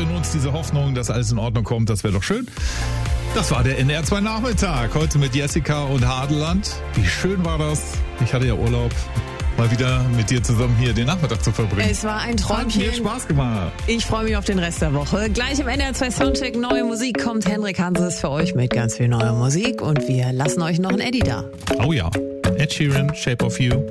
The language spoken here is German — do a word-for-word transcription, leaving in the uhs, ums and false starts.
in uns diese Hoffnung, dass alles in Ordnung kommt. Das wäre doch schön. Das war der N R zwei Nachmittag. Heute mit Jessica und Hadeland. Wie schön war das? Ich hatte ja Urlaub. Mal wieder mit dir zusammen hier den Nachmittag zu verbringen. Es war ein Träumchen. Hat mir Spaß gemacht. Ich freue mich auf den Rest der Woche. Gleich im N R zwei Soundcheck neue Musik kommt Henrik Hanses für euch mit ganz viel neuer Musik und wir lassen euch noch ein Eddie da. Oh ja. Ed Sheeran, Shape of You.